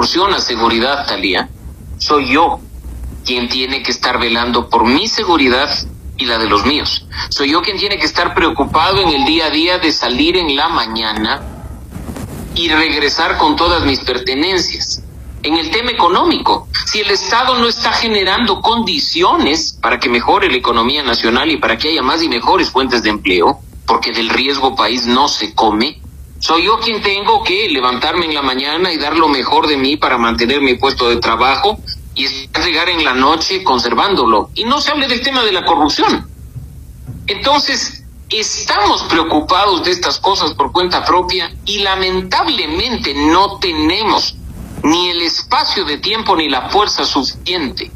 proporciona seguridad, Thalía, soy yo quien tiene que estar velando por mi seguridad y la de los míos. Soy yo quien tiene que estar preocupado en el día a día de salir en la mañana y regresar con todas mis pertenencias. En el tema económico, si el Estado no está generando condiciones para que mejore la economía nacional y para que haya más y mejores fuentes de empleo, porque del riesgo país no se come, soy yo quien tengo que levantarme en la mañana y dar lo mejor de mí para mantener mi puesto de trabajo y llegar en la noche conservándolo. Y no se hable del tema de la corrupción. Entonces, estamos preocupados de estas cosas por cuenta propia y lamentablemente no tenemos ni el espacio de tiempo ni la fuerza suficiente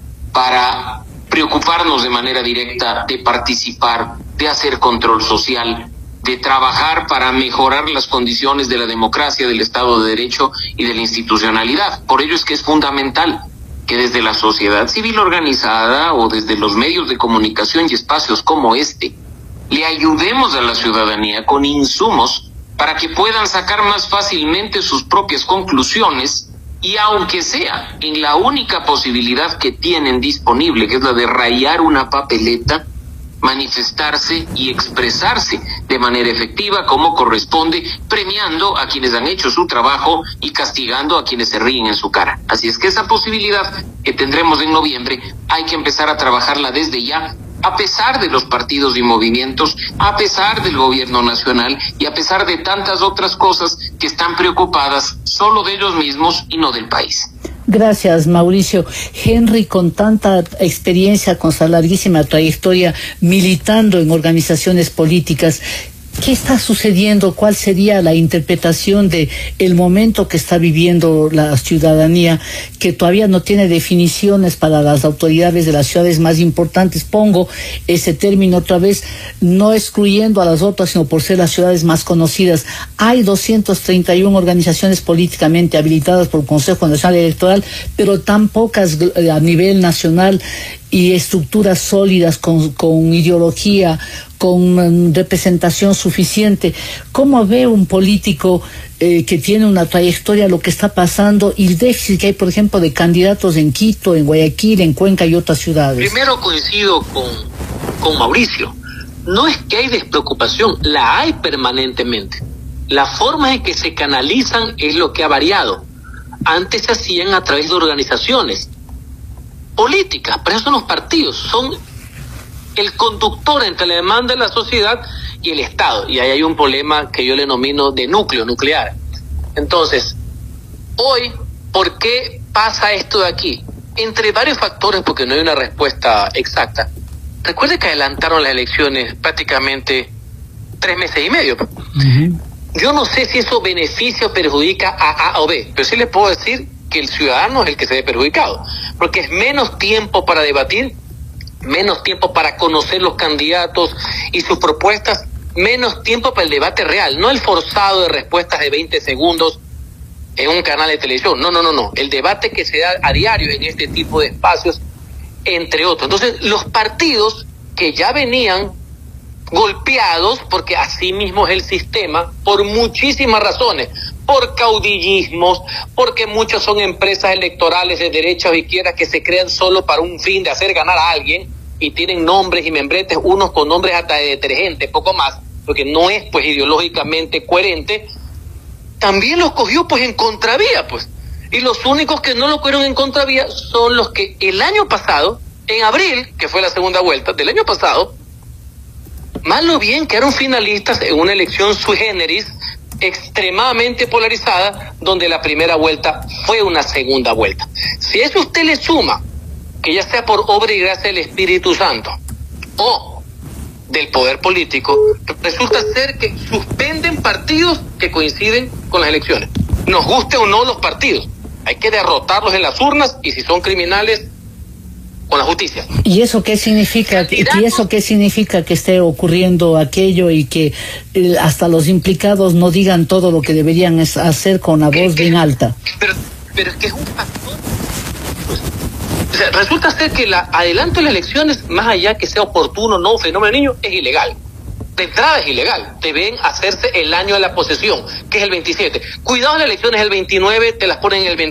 para preocuparnos de manera directa, de participar, de hacer control social, de trabajar para mejorar las condiciones de la democracia, del Estado de Derecho y de la institucionalidad. Por ello es que es fundamental que desde la sociedad civil organizada o desde los medios de comunicación y espacios como este, le ayudemos a la ciudadanía con insumos para que puedan sacar más fácilmente sus propias conclusiones y aunque sea en la única posibilidad que tienen disponible, que es la de rayar una papeleta, manifestarse y expresarse de manera efectiva como corresponde, premiando a quienes han hecho su trabajo y castigando a quienes se ríen en su cara. Así es que esa posibilidad que tendremos en noviembre hay que empezar a trabajarla desde ya, a pesar de los partidos y movimientos, a pesar del gobierno nacional y a pesar de tantas otras cosas que están preocupadas solo de ellos mismos y no del país. Gracias, Mauricio. Henry, con tanta experiencia, con esa larguísima trayectoria militando en organizaciones políticas, ¿qué está sucediendo? ¿Cuál sería la interpretación de el momento que está viviendo la ciudadanía, que todavía no tiene definiciones para las autoridades de las ciudades más importantes? Pongo ese término otra vez, no excluyendo a las otras, sino por ser las ciudades más conocidas. Hay 231 organizaciones políticamente habilitadas por el Consejo Nacional Electoral, pero tan pocas a nivel nacional y estructuras sólidas con ideología, con representación suficiente. ¿Cómo ve un político que tiene una trayectoria lo que está pasando y el déficit que hay, por ejemplo, de candidatos en Quito, en Guayaquil, en Cuenca y otras ciudades? Primero coincido con Mauricio. No es que hay despreocupación, la hay permanentemente. La forma en que se canalizan es lo que ha variado. Antes se hacían a través de organizaciones políticas, pero esos son los partidos, son el conductor entre la demanda de la sociedad y el Estado, y ahí hay un problema que yo le denomino de núcleo nuclear. Entonces, hoy, ¿por qué pasa esto de aquí? Entre varios factores, porque no hay una respuesta exacta. Recuerde que adelantaron las elecciones prácticamente 3 meses y medio. Yo no sé si eso beneficia o perjudica a A o B, pero sí le puedo decir que el ciudadano es el que se ve perjudicado, porque es menos tiempo para debatir, menos tiempo para conocer los candidatos y sus propuestas, menos tiempo para el debate real, no el forzado de respuestas de 20 segundos en un canal de televisión, no, el debate que se da a diario en este tipo de espacios, entre otros. Entonces, los partidos que ya venían golpeados, porque así mismo es el sistema, por muchísimas razones, por caudillismos, porque muchos son empresas electorales de derecha o izquierda que se crean solo para un fin de hacer ganar a alguien y tienen nombres y membretes, unos con nombres hasta de detergente, poco más, porque no es pues ideológicamente coherente. También los cogió pues en contravía, pues, y los únicos que no lo cogieron en contravía son los que el año pasado, en abril, que fue la segunda vuelta del año pasado, mal o bien quedaron finalistas en una elección sui generis extremadamente polarizada, donde la primera vuelta fue una segunda vuelta. Si eso usted le suma, que ya sea por obra y gracia del Espíritu Santo o del poder político, resulta ser que suspenden partidos que coinciden con las elecciones. Nos guste o no los partidos, hay que derrotarlos en las urnas y si son criminales, con la justicia. ¿Y eso qué significa? ¿Y eso qué significa que esté ocurriendo aquello y que hasta los implicados no digan todo lo que deberían hacer con la voz bien alta? Pero es que es un factor. Pues, o sea, resulta ser que el adelanto de las elecciones, más allá que sea oportuno o no, fenómeno niño, es ilegal. De entrada es ilegal. Deben hacerse el año de la posesión, que es el 27. Cuidado, las elecciones el 29, te las ponen el 28.